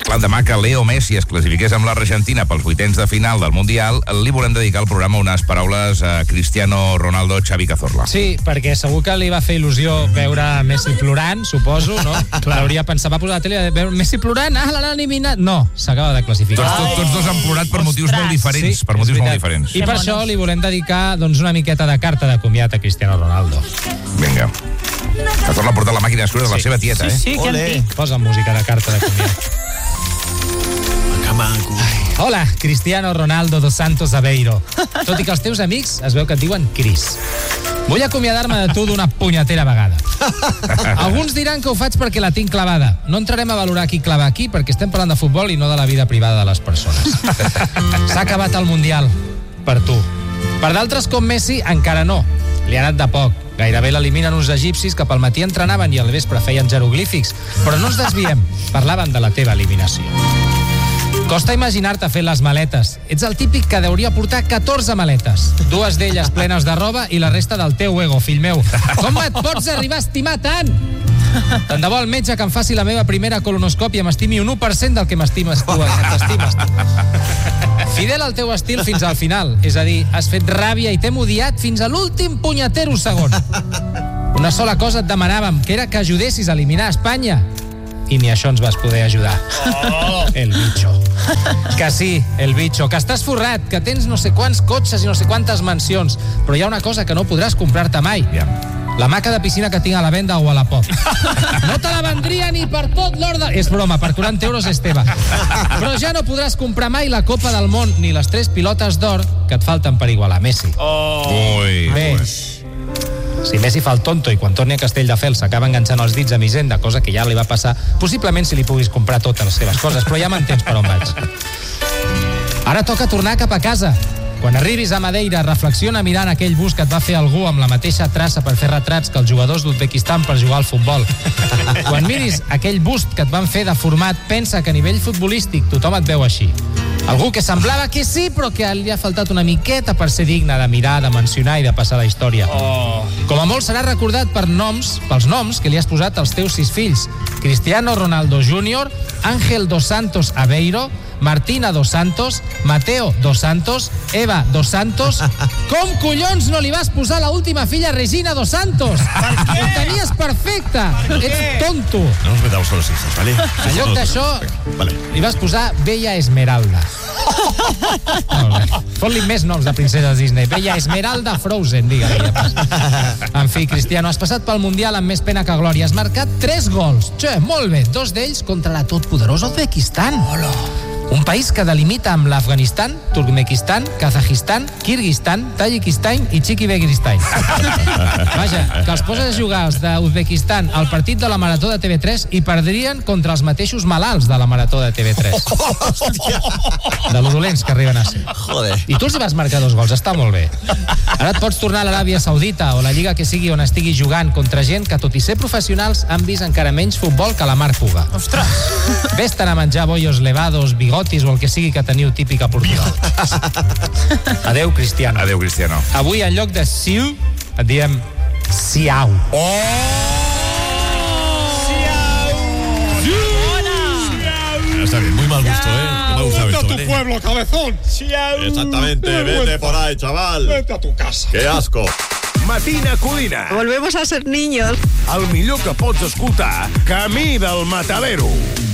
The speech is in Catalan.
L'endemà que Leo Messi es classifiqués amb l'Argentina pels vuitens de final del Mundial, li volem dedicar al programa unes paraules a Cristiano Ronaldo Xavi Cazorla. Sí, perquè segur que li va fer il·lusió veure Messi plorant, suposo, no? Hauria pensat, va posar a la tele, veure Messi plorant, l'han eliminat. No, s'acaba de classificar. Tots dos han plorat per motius molt diferents. Sí, per motius molt diferents. I per això li volem dedicar una miqueta de carta de comiat a Cristiano Ronaldo. Vinga. Cazorla ha portat la màquina d'escriure de la seva tieta, Sí, que antic. Posa música de carta de comiat. Hola, Cristiano Ronaldo dos Santos Aveiro. Tot i que els teus amics es veu que et diuen Cris. Vull acomiadar-me de tu d'una punyetera vegada. Alguns diran que ho faig perquè la tinc clavada. No entrarem a valorar qui clava aquí perquè estem parlant de futbol i no de la vida privada de les persones. S'ha acabat el Mundial. Per tu. Per d'altres com Messi, encara no. Li ha anat de poc. Gairebé l'eliminen uns egipcis que pel matí entrenaven i al vespre feien jeroglífics. Però no ens desviem. Parlaven de la teva eliminació. Costa imaginar-te fent les maletes. Ets el típic que hauria portar 14 maletes. 2 d'elles plenes de roba i la resta del teu ego, fill meu. Com et pots arribar a estimar tant? Tant de bo el metge que em faci la meva primera colonoscòpia m'estimi un 1% del que m'estimes tu, t'estimes tu. Fidel al teu estil fins al final. És a dir, has fet ràbia i t'hem odiat fins a l'últim punyetero segon. Una sola cosa et demanàvem, que era que ajudessis a eliminar Espanya. I ni això ens vas poder ajudar. El bicho. Que sí, el bicho, que estàs forrat, que tens no sé quants cotxes i no sé quantes mansions, però hi ha una cosa que no podràs comprar-te mai. La maca de piscina que tinc a la venda o a la pop. No te la vendria ni per tot l'or de... És broma, per 40 euros és teva. Però ja no podràs comprar mai la Copa del Món ni les 3 pilotes d'or que et falten per igualar Messi. Ui. Bé, si Messi fa el tonto i quan torni a Castelldefels s'acaba enganxant els dits a Hisenda, cosa que ja li va passar, possiblement si li puguis comprar totes les seves coses, però ja m'entens per on vaig. Ara toca tornar cap a casa. Quan arribis a Madeira, reflexiona mirant aquell bus que et va fer algú amb la mateixa traça per fer retrats que els jugadors d'Uzbekistan per jugar al futbol. Quan miris aquell bust que et van fer deformat, pensa que a nivell futbolístic tothom et veu així. Algú que semblava que sí, però que li ha faltat una miqueta per ser digne de mirar, de mencionar i de passar a la història. Com a molt serà recordat pels noms que li has posat als teus 6 fills. Cristiano Ronaldo Jr., Ángel dos Santos Aveiro, Martina dos Santos, Mateo dos Santos, Eva dos Santos. Com collons no li vas posar la última filla Regina dos Santos? Per què? Ho tenies perfecte. Ets tonto. No nos metamos con los hijos, ¿vale? En lloc d'això, vale. Li vas posar Bella Esmeralda. Fot-li més noms de princeses Disney. Bella Esmeralda Frozen, digue-li. En fi, Cristiano, has passat pel Mundial amb més pena que glòria. Has marcat 3 gols. Molt bé, 2 d'ells contra la totpoderosa Uzbekistan. Un país que delimita amb l'Afganistan, Turkmenistan, Kazajistan, Kirguistan, Tajikistan i Chiquibeguistan. Vaja, que els poses a jugar els d'Uzbekistan al partit de la Marató de TV3 i perdrien contra els mateixos malalts de la Marató de TV3. De lo dolents que arriben a ser. Joder. I tu els vas marcar 2 gols, està molt bé. Ara et pots tornar a l'Aràbia Saudita o la lliga que sigui on estiguis jugant contra gent que, tot i ser professionals, han vist encara menys futbol que la Mar Puga. Ostres! Vés-te'n a menjar bollos levados, bigotis o el que sigui que teniu típic a Portugal. Adeu, Cristiano. Adeu, Cristiano. Avui, en lloc de siu, et diem siau. Está bien, muy mal gusto, ¿eh? No me gusta esto, ¿vale? Pueblo, cabezón. Exactamente, vete por ahí, chaval. Vete a tu casa. ¡Qué asco! Matina Codina. Volvemos a ser niños. El millor que pots escoltar, Camí del Matadero.